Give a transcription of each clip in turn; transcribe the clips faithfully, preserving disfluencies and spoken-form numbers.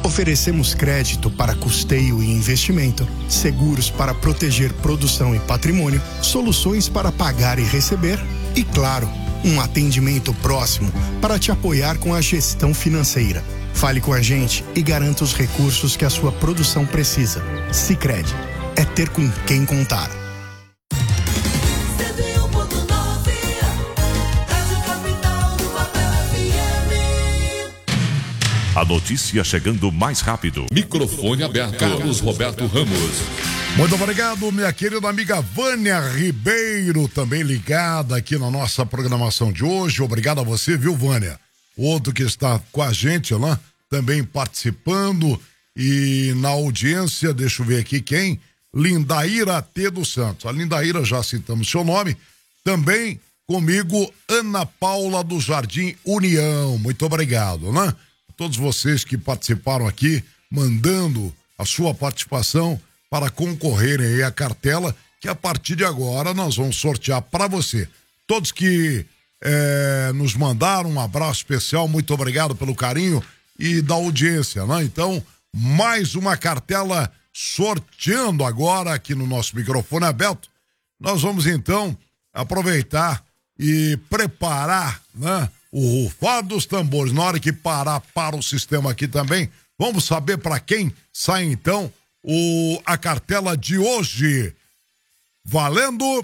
Oferecemos crédito para custeio e investimento, seguros para proteger produção e patrimônio, soluções para pagar e receber e, claro, um atendimento próximo para te apoiar com a gestão financeira. Fale com a gente e garanta os recursos que a sua produção precisa. Sicredi, é ter com quem contar. A notícia chegando mais rápido. Microfone aberto. Carlos Roberto Ramos. Muito obrigado, minha querida amiga Vânia Ribeiro, também ligada aqui na nossa programação de hoje. Obrigado a você, viu, Vânia? Outro que está com a gente lá, também participando e na audiência, deixa eu ver aqui quem? Lindaíra T. dos Santos. A Lindaíra, já citamos seu nome. Também comigo, Ana Paula do Jardim União. Muito obrigado, né? Todos vocês que participaram aqui, mandando a sua participação para concorrerem aí à cartela, que a partir de agora nós vamos sortear para você. Todos que é, nos mandaram um abraço especial, muito obrigado pelo carinho e da audiência, né? Então, mais uma cartela sorteando agora aqui no nosso microfone aberto. Nós vamos então aproveitar e preparar, né? O rufar dos tambores, na hora que parar para o sistema aqui também, vamos saber para quem sai então o, a cartela de hoje. Valendo!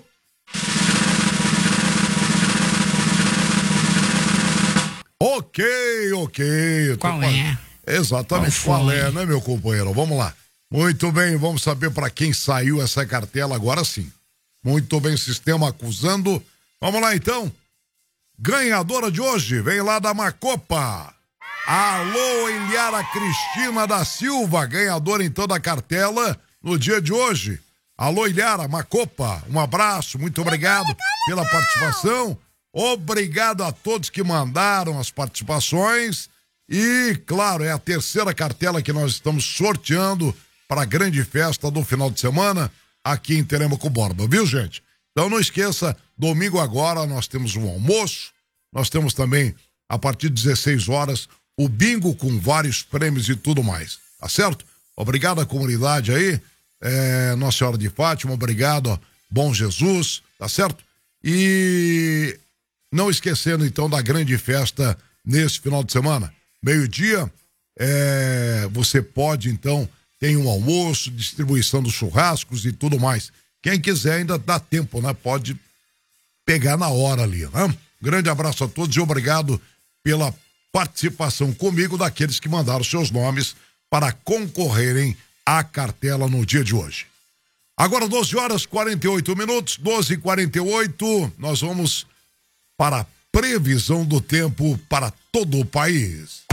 Ok, ok. Qual tô... é? Exatamente, qual, qual é, né, meu companheiro? Vamos lá. Muito bem, vamos saber para quem saiu essa cartela agora sim. Muito bem, sistema acusando. Vamos lá então. Ganhadora de hoje, vem lá da Macopa. Alô, Eliara Cristina da Silva, ganhadora então da cartela no dia de hoje. Alô, Eliara, Macopa, um abraço, muito obrigado pela participação. Obrigado a todos que mandaram as participações. E, claro, é a terceira cartela que nós estamos sorteando para a grande festa do final de semana aqui em Telêmaco Borba, viu, gente? Então não esqueça, domingo agora nós temos um almoço, nós temos também, a partir de dezesseis horas, o bingo com vários prêmios e tudo mais, tá certo? Obrigado à comunidade aí, é, Nossa Senhora de Fátima, obrigado, Bom Jesus, tá certo? E não esquecendo então da grande festa nesse final de semana, meio-dia, é, você pode então, tem um almoço, distribuição dos churrascos e tudo mais. Quem quiser ainda dá tempo, né? Pode pegar na hora ali, né? Grande abraço a todos e obrigado pela participação comigo daqueles que mandaram seus nomes para concorrerem à cartela no dia de hoje. Agora doze horas e quarenta e oito minutos, doze e quarenta e oito, nós vamos para a previsão do tempo para todo o país.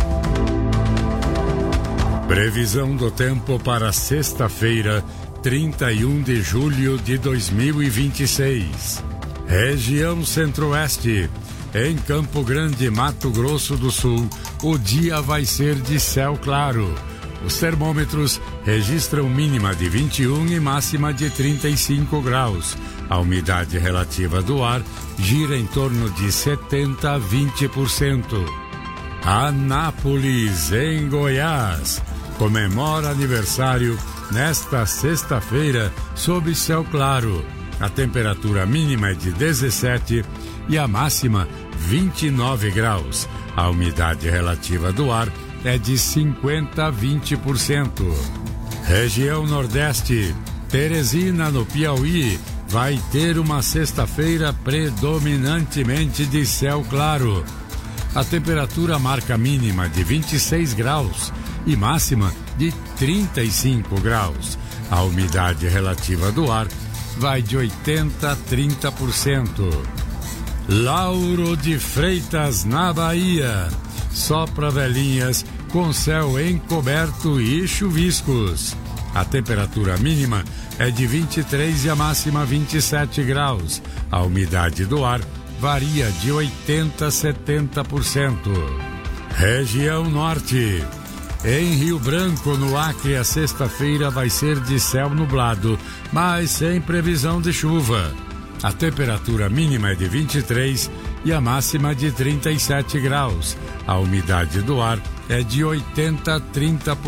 Previsão do tempo para sexta-feira, trinta e um de julho de dois mil e vinte e seis. Região Centro-Oeste. Em Campo Grande, Mato Grosso do Sul, o dia vai ser de céu claro. Os termômetros registram mínima de vinte e um e máxima de trinta e cinco graus. A umidade relativa do ar gira em torno de setenta a vinte por cento. Anápolis, em Goiás, comemora aniversário nesta sexta-feira sob céu claro. A temperatura mínima é de dezessete e a máxima vinte e nove graus. A umidade relativa do ar é de cinquenta a vinte por cento. Região Nordeste, Teresina, no Piauí, vai ter uma sexta-feira predominantemente de céu claro. A temperatura marca mínima de vinte e seis graus e máxima de trinta e cinco graus. A umidade relativa do ar vai de oitenta a trinta por cento. Lauro de Freitas, na Bahia, sopra velhinhas com céu encoberto e chuviscos. A temperatura mínima é de vinte e três e a máxima vinte e sete graus. A umidade do ar varia de oitenta a setenta por cento. Região Norte. Em Rio Branco, no Acre, a sexta-feira vai ser de céu nublado, mas sem previsão de chuva. A temperatura mínima é de vinte e três e a máxima de trinta e sete graus. A umidade do ar é de oitenta a trinta por cento.